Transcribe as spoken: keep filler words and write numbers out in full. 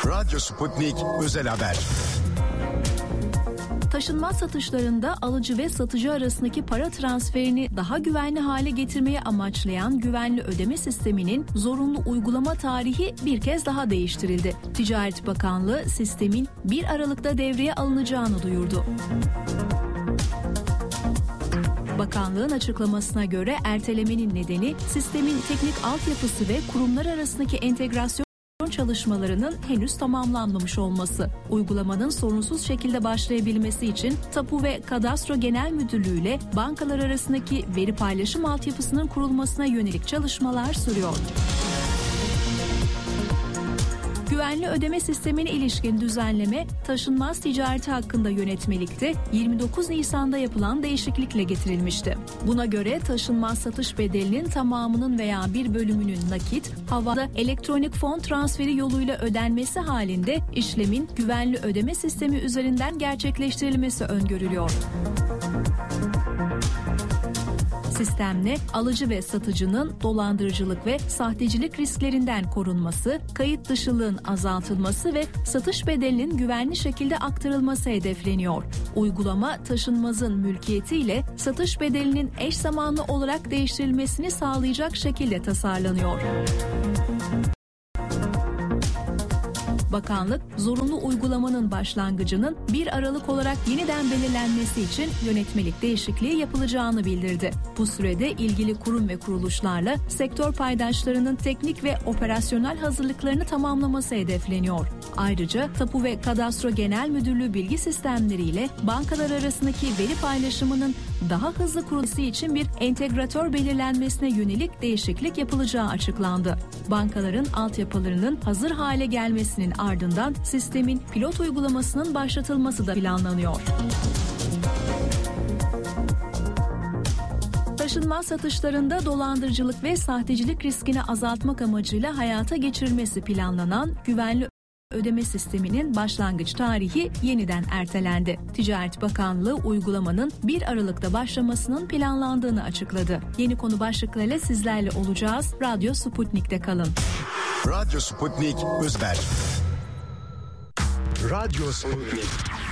Radyo Sputnik Özel Haber. Taşınmaz satışlarında alıcı ve satıcı arasındaki para transferini daha güvenli hale getirmeyi amaçlayan güvenli ödeme sisteminin zorunlu uygulama tarihi bir kez daha değiştirildi. Ticaret Bakanlığı sistemin bir Aralık'ta devreye alınacağını duyurdu. Bakanlığın açıklamasına göre ertelemenin nedeni sistemin teknik altyapısı ve kurumlar arasındaki entegrasyon çalışmalarının henüz tamamlanmamış olması. Uygulamanın sorunsuz şekilde başlayabilmesi için Tapu ve Kadastro Genel Müdürlüğü ile bankalar arasındaki veri paylaşım altyapısının kurulmasına yönelik çalışmalar sürüyor. Güvenli ödeme sistemine ilişkin düzenleme taşınmaz ticareti hakkında yönetmelikte yirmi dokuz Nisan'da yapılan değişiklikle getirilmişti. Buna göre taşınmaz satış bedelinin tamamının veya bir bölümünün nakit, havale, elektronik fon transferi yoluyla ödenmesi halinde işlemin güvenli ödeme sistemi üzerinden gerçekleştirilmesi öngörülüyor. Sistemle alıcı ve satıcının dolandırıcılık ve sahtecilik risklerinden korunması, kayıt dışılığın azaltılması ve satış bedelinin güvenli şekilde aktarılması hedefleniyor. Uygulama taşınmazın mülkiyetiyle satış bedelinin eş zamanlı olarak değiştirilmesini sağlayacak şekilde tasarlanıyor. Bakanlık, zorunlu uygulamanın başlangıcının bir Aralık olarak yeniden belirlenmesi için yönetmelik değişikliği yapılacağını bildirdi. Bu sürede ilgili kurum ve kuruluşlarla sektör paydaşlarının teknik ve operasyonel hazırlıklarını tamamlaması hedefleniyor. Ayrıca Tapu ve Kadastro Genel Müdürlüğü bilgi sistemleri ile bankalar arasındaki veri paylaşımının daha hızlı kurulması için bir entegratör belirlenmesine yönelik değişiklik yapılacağı açıklandı. Bankaların altyapılarının hazır hale gelmesinin ardından sistemin pilot uygulamasının başlatılması da planlanıyor. Taşınmaz satışlarında dolandırıcılık ve sahtecilik riskini azaltmak amacıyla hayata geçirilmesi planlanan güvenli ödeme sisteminin başlangıç tarihi yeniden ertelendi. Ticaret Bakanlığı uygulamanın bir Aralık'ta başlamasının planlandığını açıkladı. Yeni konu başlıklarıyla sizlerle olacağız. Radyo Sputnik'te kalın. Radyo Sputnik Özel. Radyo Sputnik.